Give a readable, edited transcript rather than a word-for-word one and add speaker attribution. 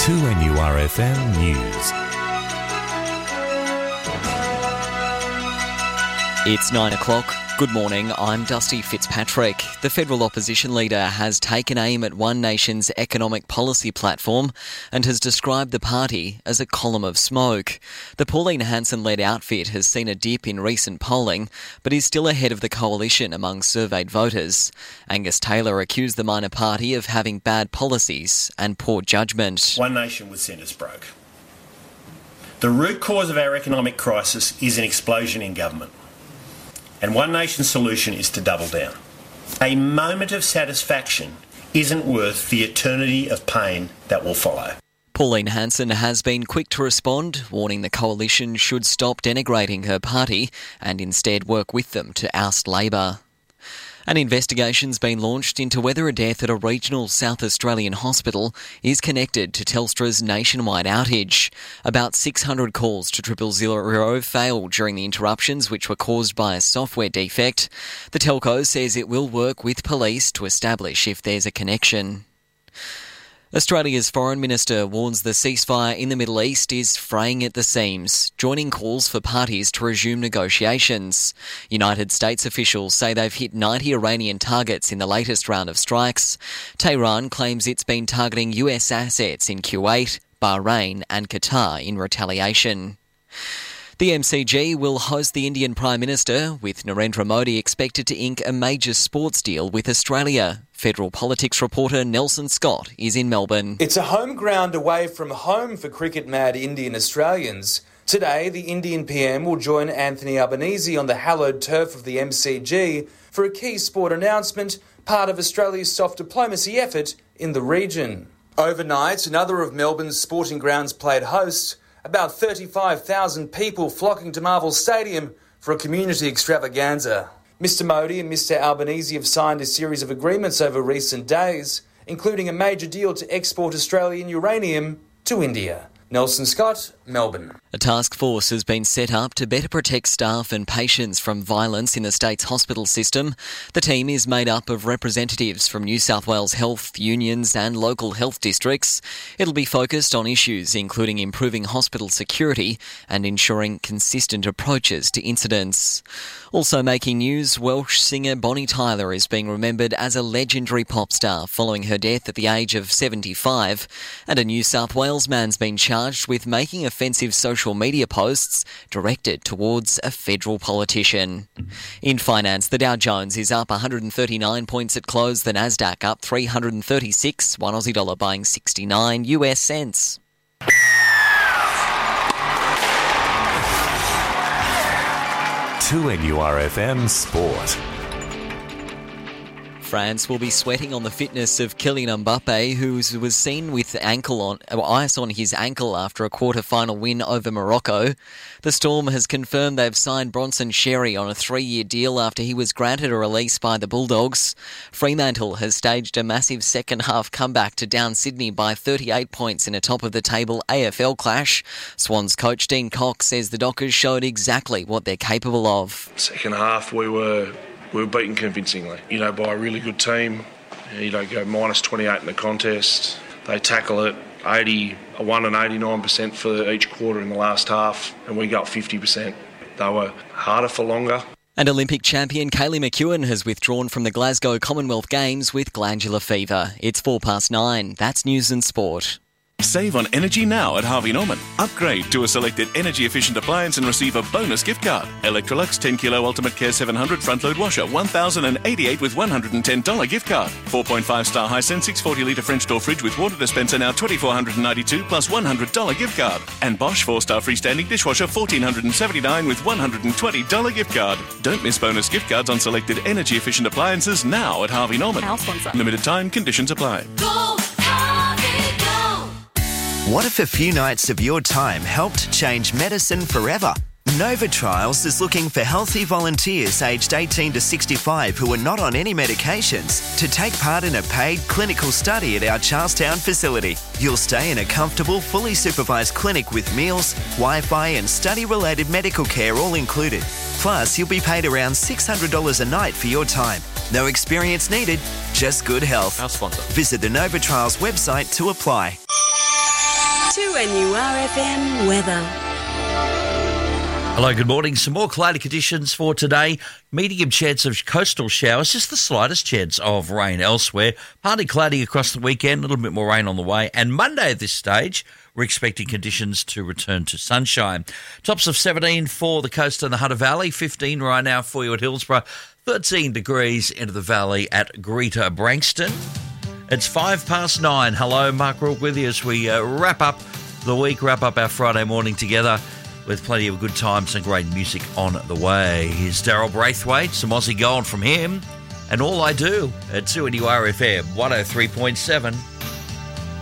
Speaker 1: 2NURFM News.
Speaker 2: It's 9 o'clock. Good morning, I'm Dusty Fitzpatrick. The federal opposition leader has taken aim at One Nation's economic policy platform and has described the party as a column of smoke. The Pauline Hanson-led outfit has seen a dip in recent polling, but is still ahead of the coalition among surveyed voters. Angus Taylor accused the minor party of having bad policies and poor judgment.
Speaker 3: One Nation was sent us broke. The root cause of our economic crisis is an explosion in government. And One Nation's solution is to double down. A moment of satisfaction isn't worth the eternity of pain that will follow.
Speaker 2: Pauline Hanson has been quick to respond, warning the coalition should stop denigrating her party and instead work with them to oust Labor. An investigation's been launched into whether a death at a regional South Australian hospital is connected to Telstra's nationwide outage. About 600 calls to 000 failed during the interruptions, which were caused by a software defect. The telco says it will work with police to establish if there's a connection. Australia's Foreign Minister warns the ceasefire in the Middle East is fraying at the seams, joining calls for parties to resume negotiations. United States officials say they've hit 90 Iranian targets in the latest round of strikes. Tehran claims it's been targeting US assets in Kuwait, Bahrain and Qatar in retaliation. The MCG will host the Indian Prime Minister, with Narendra Modi expected to ink a major sports deal with Australia. Federal politics reporter Nelson Scott is in Melbourne.
Speaker 4: It's a home ground away from home for cricket-mad Indian Australians. Today, the Indian PM will join Anthony Albanese on the hallowed turf of the MCG for a key sport announcement, part of Australia's soft diplomacy effort in the region. Overnight, another of Melbourne's sporting grounds played host, about 35,000 people flocking to Marvel Stadium for a community extravaganza. Mr Modi and Mr Albanese have signed a series of agreements over recent days, including a major deal to export Australian uranium to India. Nelson Scott, Melbourne.
Speaker 2: A task force has been set up to better protect staff and patients from violence in the state's hospital system. The team is made up of representatives from New South Wales health unions and local health districts. It'll be focused on issues including improving hospital security and ensuring consistent approaches to incidents. Also making news, Welsh singer Bonnie Tyler is being remembered as a legendary pop star following her death at the age of 75, and a New South Wales man's been charged with making offensive social media posts directed towards a federal politician. In finance, the Dow Jones is up 139 points at close, the Nasdaq up 336, one Aussie dollar buying 69 US cents.
Speaker 1: To NURFM Sport.
Speaker 2: France will be sweating on the fitness of Kylian Mbappe, who was seen with ice on his ankle after a quarter-final win over Morocco. The Storm has confirmed they've signed Bronson Xerri on a 3-year deal after he was granted a release by the Bulldogs. Fremantle has staged a massive second-half comeback to down Sydney by 38 points in a top-of-the-table AFL clash. Swans coach Dean Cox says the Dockers showed exactly what they're capable of.
Speaker 5: Second half, we were beaten convincingly, by a really good team. You don't go minus 28 in the contest. They tackle it 81 and 89% for each quarter in the last half, and we got 50%. They were harder for longer.
Speaker 2: And Olympic champion Kaylee McEwen has withdrawn from the Glasgow Commonwealth Games with glandular fever. It's 9:04. That's news and sport.
Speaker 6: Save on energy now at Harvey Norman. Upgrade to a selected energy-efficient appliance and receive a bonus gift card. Electrolux 10 Kilo Ultimate Care 700 front-load washer, $1,088 with $110 gift card. 4.5-star Hisense 640 litre French door fridge with water dispenser now $2,492 plus $100 gift card. And Bosch 4-star freestanding dishwasher $1,479 with $120 gift card. Don't miss bonus gift cards on selected energy-efficient appliances now at Harvey Norman.
Speaker 7: Our sponsor.
Speaker 6: Limited time, conditions apply.
Speaker 7: Go, Harvey, go!
Speaker 8: What if a few nights of your time helped change medicine forever? Nova Trials is looking for healthy volunteers aged 18 to 65 who are not on any medications to take part in a paid clinical study at our Charlestown facility. You'll stay in a comfortable, fully supervised clinic with meals, Wi-Fi and study-related medical care all included. Plus, you'll be paid around $600 a night for your time. No experience needed, just good health.
Speaker 2: Our sponsor.
Speaker 8: Visit the Nova Trials website to apply.
Speaker 9: 2NURFM weather.
Speaker 10: Hello, good morning. Some more cloudy conditions for today. Medium chance of coastal showers, just the slightest chance of rain elsewhere. Partly cloudy across the weekend, a little bit more rain on the way. And Monday at this stage, we're expecting conditions to return to sunshine. Tops of 17 for the coast and the Hunter Valley, 15 right now for you at Hillsborough, 13 degrees into the valley at Greater Branxton. It's 9:05. Hello, Mark Rourke with you as we wrap up the week, wrap up our Friday morning together with plenty of good times and great music on the way. Here's Daryl Braithwaite, some Aussie gold from him, and All I Do at 2NURFM 103.7.